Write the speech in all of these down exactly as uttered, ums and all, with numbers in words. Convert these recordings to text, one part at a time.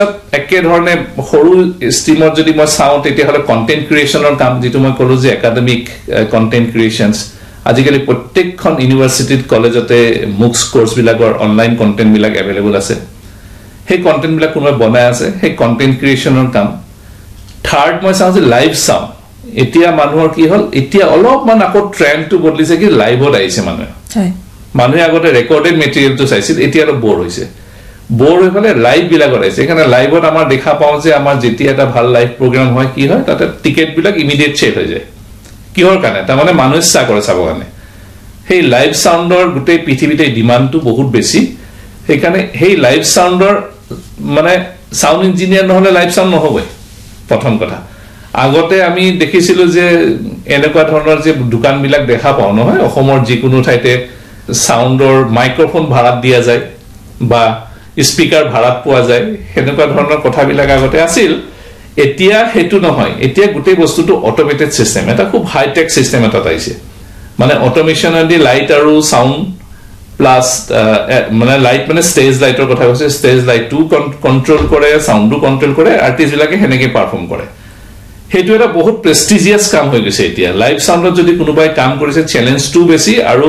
একে ধৰণে সৰু ষ্ট্ৰীমত যদি মই চাওঁ তেতিয়াহ'লে কণ্টেণ্ট ক্ৰিয়েশ্যনৰ কাম যিটো মই ক'লো যে একাডেমিক কণ্টেণ্ট ক্ৰিয়েশ্যনছ আজিকালি প্ৰত্যেকখন ইউনিভাৰ্চিটিত কলেজতে মুক্স কোৰ্চবিলাকৰ অনলাইন কণ্টেণ্টবিলাক এভেইলেবল আছে সেই কণ্টেণ্টবিলাক কোনোবাই বনাই আছে সেই কণ্টেণ্ট ক্ৰিয়েশ্যনৰ কাম থাৰ্ড মই চাওঁ যে লাইভ চাওঁ এতিয়া মানুহৰ কি হ'ল এতিয়া অলপমান আকৌ ট্ৰেণ্ডটো বদলিছে কি লাইভত আহিছে মানুহে মানুহে আগতে ৰেকৰ্ডেড মেটেৰিয়েলটো চাইছিল এতিয়া অলপ বৰ হৈছে বৰ হৈ পেলাই লাইভ বিলাকত আহিছে সেইকাৰণে লাইভত আমাৰ দেখা পাওঁ যে আমাৰ যেতিয়া এটা ভাল লাইভ প্ৰগ্ৰাম হয় কি হয় তাতে টিকেটবিলাক ইমিডিয়েট চেল হৈ যায় কিহৰ কাৰণে তাৰমানে মানুহ ইচ্ছা কৰে চাবৰ কাৰণে সেই লাইভ চাউণ্ডৰ গোটেই পৃথিৱীতে ডিমাণ্ডটো বহুত বেছি সেইকাৰণে সেই লাইভ চাউণ্ডৰ মানে সাউন্ড ইঞ্জিনিয়াৰ নহলে লাইভ সাউন্ড নহবই প্ৰথম কথা আগতে আমি দেখিছিলো যে এনেকুৱা ধৰণৰ যে দোকানবিলাক দেখা পাও নহয় অসমৰ যিকোনো ঠাইতে সাউণ্ডৰ মাইক্ৰোফোন ভাড়াত দিয়া যায় বা স্পিকাৰ ভাড়াত পোৱা যায় হেনেকুৱা ধৰণৰ কথাবিলাক আগতে আছিল এতিয়া হেতু নহয় এতিয়া গোটেই বস্তুটো অটোমেটেড সিস্টেম এটা খুব হাই টেক সিস্টেম এটা পাইছে মানে অটোমেশন দি লাইট আৰু সাউন্ড প্লাস মানে লাইট মানে স্টেজ লাইটৰ কথা কৈছে স্টেজ লাইট টু কন্ট্ৰোল কৰে সাউন্ডটো কন্ট্ৰোল কৰে আৰ্টিস্ট বিলাকে হেনেকে পারফর্ম কৰে হেতু এটা বহুত প্ৰেষ্টিজিয়াছ কাম হৈ গৈছে এতিয়া লাইভ সাউন্ডত যদি কোনোবাই কাম কৰিছে চ্যালেঞ্জটো বেছি আৰু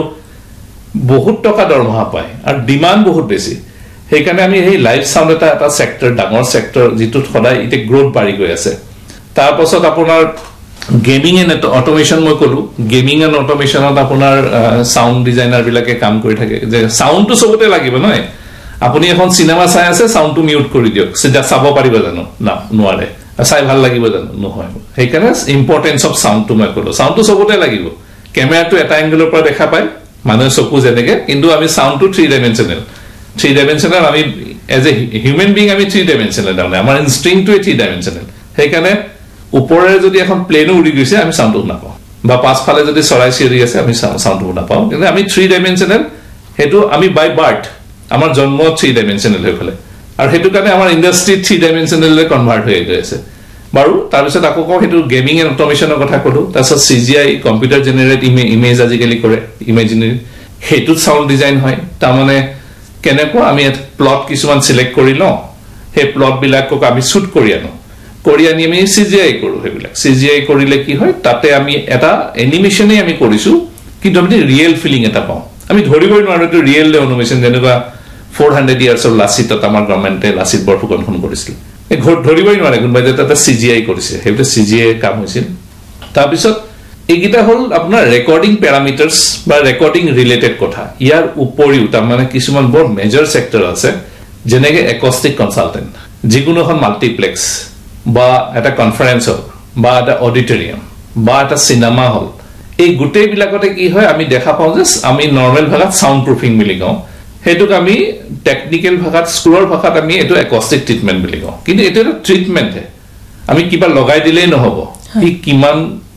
বহুত টকা দৰমহা পায় আৰু ডিমান্ড বহুত বেছি সেইকাৰণে আমি এই লাইভ সাউন্ড এটা এটা সেক্টৰ ডাঙৰ সেক্টৰ যেটো সদায় ইতে গ্ৰোথ বাঢ়ি গৈ আছে তাৰ পাছত আপোনাৰ গেমিং এণ্ড অটোমেশন মই কলো গেমিং এণ্ড অটোমেশনত আপোনাৰ সাউন্ড ডিজাইনাৰ বিলাকে কাম কৰি থাকে যে সাউন্ডটো সবতে লাগিব নহয় আপুনি এখন সিনেমা চাই আছে সাউন্ডটো মিউট কৰি দিয়ক সিধা চাব পাৰিব জানো না নোৱাৰে চাই ভাল লাগিব জানো নহয় সেইকাৰণে ইম্পৰ্টেন্স অফ সাউন্ডটো মই কলো সাউন্ডটো সবতে লাগিব ক্যামেৰাটো এটা এংগলৰ পৰা দেখা পায় মানুহ চকু যেনেকে কিন্তু আমি সাউন্ডটো থ্ৰী ডাইমেনশনাল থ্ৰী ডাইমেনশনাল আমি এজ এ হিউম্যান বিং আমি থ্ৰী ডাইমেনশনাল তাৰমানে আমাৰ ইনষ্টিংক্টটো থ্ৰী ডাইমেনশনাল সেইকাৰণে উপৰে যদি এখন প্লেনো উৰি গৈছে আমি সাউন্ডটো নাপাওঁ বা পাছফালে যদি চৰাই চিৰি আছে আমি সাউন্ডটো নাপাওঁ কিন্তু আমি থ্ৰী ডাইমেনশনাল হেতু আমি বাই বাৰ্থ আমাৰ জন্ম থ্ৰী ডাইমেনশনাল হৈ ফলে আৰু হেতু কাৰণে আমাৰ ইন্ডাষ্ট্ৰি থ্ৰী ডাইমেনশনাললৈ কনভাৰ্ট হৈ গৈছে বাৰু তাৰ পিছত আকৌ কওঁ হেতু গেমিং এণ্ড অটোমেশনৰ কথা কলো তাৰপিছত সিজিআই কম্পিউটাৰ জেনাৰেট ইমেজ আজিকালি কৰে ইমেজিনাৰী হেতু সাউন্ড ডিজাইন হয় তাৰমানে কেনেকুৱা আমি প্লট কিছুমান সিলেক্ট কৰি লওঁ সেই প্লট বিলাকক আমি শুট কৰি আনো কৰি আনি আমি সিজিআই কৰো হেবিলাক সিজিআই কৰিলে কি হয় তাতে আমি এটা এনিমেশনে আমি কৰিছো কিন্তু আমি ৰিয়েল ফিলিং এটা পাওঁ আমি ধৰিবই নোৱাৰো যে ৰিয়েল এনিমেশন যেনেকুৱা four hundred ইয়াৰ্ছ অফ লাচিতত আমাৰ গভৰ্ণমেণ্টে লাচিত বৰফুকনখন কৰিছিল এই ঘৰ ধৰিবই নোৱাৰে কোনোবাই যে তাতে সিজিআই কৰিছে হেটো সিজিআই কাম হৈছিল তাৰ পিছত এইগিটা হল আপোনাৰ ৰেকৰ্ডিং প্যাৰামিটাৰস বা ৰেকৰ্ডিং ৰিলেটেড কথা ইয়াৰ উপৰিও তাৰ মানে কিছুমান বৰ মেজৰ সেক্টৰ আছে যেনেকে একস্টিক কনসালটেন্ট যিকোনো এখন মাল্টিপ্লেক্স বা এটা কনফাৰেন্স হল বা এটা অডিটৰিয়াম বা এটা সিনেমা হল এই গোটেই বিলাকতে কি হয় আমি দেখা পাওঁ যে আমি নরমাল ভাষাত সাউন্ড প্রুফিং বুলি কওঁ হেতুক আমি টেকনিক্যাল ভাষাত স্কুলৰ ভাষাত আমি এটো একস্টিক ট্ৰিটমেন্ট বুলি কওঁ কিন্তু এটো এটা ট্ৰিটমেন্ট হে আমি কিবা লগাই দিলেই নহব কি কিমান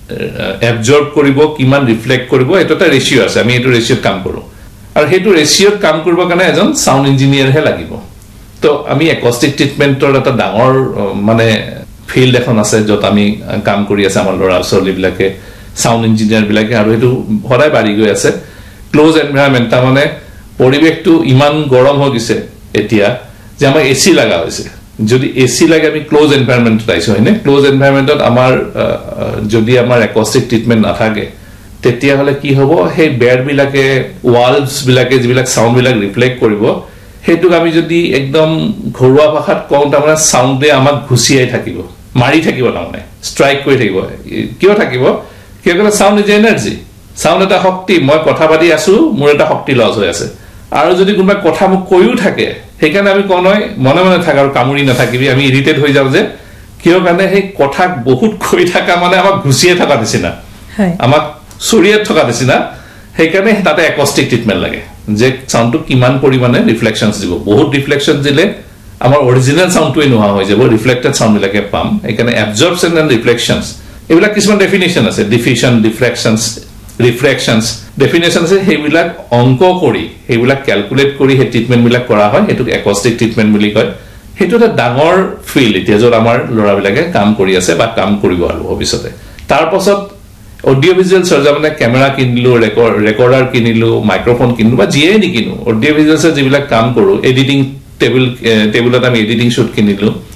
এবজর্ব কৰিব কিমান ৰিফ্লেক্ট কৰিব এটো এটা ৰেশিও আছে আমি এটো ৰেশিওত কাম কৰো আৰু হেতু ৰেশিওত কাম কৰিব কাৰণে এজন সাউন্ড ইঞ্জিনিয়াৰ হে লাগিব তো আমি একস্টিক ট্ৰিটমেন্টৰ এটা ডাঙৰ মানে ফিল্ড এখন আছে যত আমি কাম কৰি আছে আমাৰ লৰা ছোৱালী বিলাকে সাউন্ড ইঞ্জিনিয়াৰ বিলাকে আৰু হেতু সদায় বাঢ়ি গৈ আছে ক্লোজ এনভায়ৰনমেন্ট তাৰ মানে পৰিবেশটো ইমান গৰম হৈ গৈছে এতিয়া যে আমাৰ এসি লাগা হৈছে যদি এসি লাগে আমি ক্লোজ এনভায়ৰনমেন্টত আইছো হয়নে ক্লোজ এনভায়ৰনমেন্টত আমাৰ যদি আমাৰ একস্টিক ট্ৰিটমেন্ট নাথাকে তেতিয়া হলে কি হ'ব সেই বেৰ বিলাকে ওয়ালস বিলাকে যিবিলাক সাউন্ড বিলাক ৰিফ্লেক্ট কৰিব হেতুক আমি যদি একদম ঘৰুৱা ভাষাত কওঁ তাৰমানে সাউন্ডে আমাক ঘুচিয়াই থাকিব মাৰি থাকিব তাৰমানে ষ্ট্ৰাইক কৰি থাকিব কিয় থাকিব কিয়কলে সাউন্ড ইজ এনাৰ্জি সাউন্ড এটা শক্তি মই কথা পাতি আছো মোৰ এটা শক্তি লছ হৈ আছে আৰু যদি কোনোবা কথা মোক কৈও থাকে সেইকাৰণে আমি কোন হয় মনে মনে থাক আৰু কামুৰি নাথাকিবি আমি ইৰিটেট হৈ যাও যে কিয় কাৰণে সেই কথা বহুত কৈ থাকা মানে আমাক ঘুচিয়াই থাকা দিছিনা হয় আমাক চুৰিয়াত থকা দিছিনা সেইকাৰণে তাতে একস্টিক ট্ৰিটমেন্ট লাগে যে সাউন্ডটো কিমান পৰিমাণে ৰিফ্লেকশনছ দিব বহুত ৰিফ্লেকশন দিলে আমাৰ অৰিজিনাল সাউন্ডটোই নোহোৱা হৈ যাব ৰিফ্লেক্টেড সাউন্ড বিলাকে পাম সেইকাৰণে এবজর্পশন এণ্ড ৰিফ্লেকশনছ এইবিলাক কিছুমান ডেফিনেশন আছে ডিফিউশন ডিফ্ৰেকশনছ ৰিফ্ৰেকশনছ ডেফিনেশন আছে সেইবিলাক অংক কৰি সেইবিলাক ক্যালকুলেট কৰি হে ট্ৰিটমেন্ট বিলাক কৰা হয় হেতু একস্টিক ট্ৰিটমেন্ট বুলি কয় হেতু এটা ডাঙৰ ফিল্ড এতিয়া যত আমাৰ লৰা বিলাকে কাম কৰি আছে বা কাম কৰিব আৰু ভৱিষ্যতে তাৰ পাছত অডিও ভিজুৱেল সৰ্জা মানে ক্যামেৰা কিনিলো ৰেকৰ্ডাৰ কিনিলো মাইক্ৰোফোন কিনিলো বা জিয়ে নিকিনো অডিও ভিজুৱেলছে যিবিলাক কাম কৰো এডিটিং টেবুল টেবুলত আমি এডিটিং শ্বুট কিনিলো